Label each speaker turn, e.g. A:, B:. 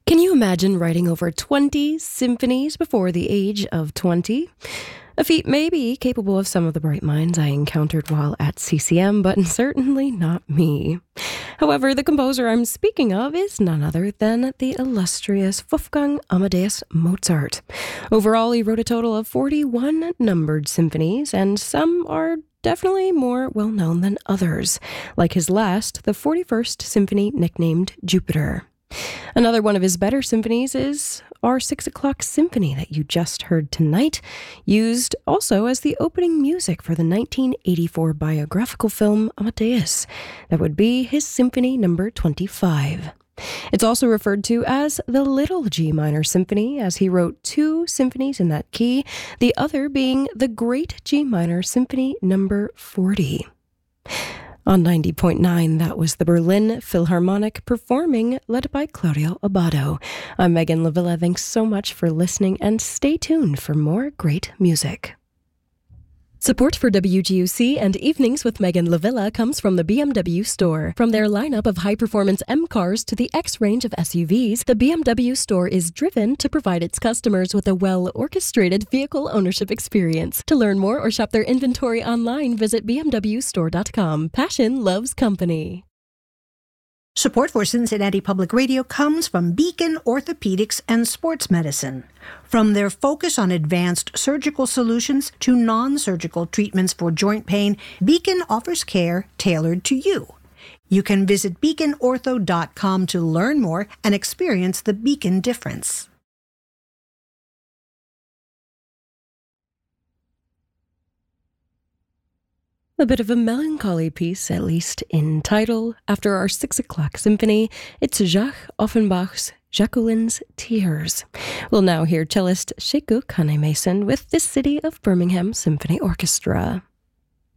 A: Can you imagine writing over 20 symphonies before the age of 20? A feat maybe capable of some of the bright minds I encountered while at CCM, but certainly not me. However, the composer I'm speaking of is none other than the illustrious Wolfgang Amadeus Mozart. Overall, he wrote a total of 41 numbered symphonies, and some are definitely more well-known than others, like his last, the 41st Symphony nicknamed Jupiter. Another one of his better symphonies is our 6 o'clock symphony that you just heard tonight, used also as the opening music for the 1984 biographical film Amadeus. That would be his symphony number 25. It's also referred to as the Little G Minor Symphony, as he wrote 2 symphonies in that key, the other being the Great G Minor Symphony number 40. On 90.9, that was the Berlin Philharmonic performing, led by Claudio Abbado. I'm Megan Lavilla. Thanks so much for listening, and stay tuned for more great music. Support for WGUC and Evenings with Megan Lavilla comes from the BMW Store. From their lineup of high-performance M cars to the X range of SUVs, the BMW Store is driven to provide its customers with a well-orchestrated vehicle ownership experience. To learn more or shop their inventory online, visit bmwstore.com. Passion loves company.
B: Support for Cincinnati Public Radio comes from Beacon Orthopedics and Sports Medicine. From their focus on advanced surgical solutions to non-surgical treatments for joint pain, Beacon offers care tailored to you. You can visit beaconortho.com to learn more and experience the Beacon difference.
A: A bit of a melancholy piece, at least in title. After our 6 o'clock symphony, it's Jacques Offenbach's Jacqueline's Tears. We'll now hear cellist Sekou Kane-Mason with the City of Birmingham Symphony Orchestra.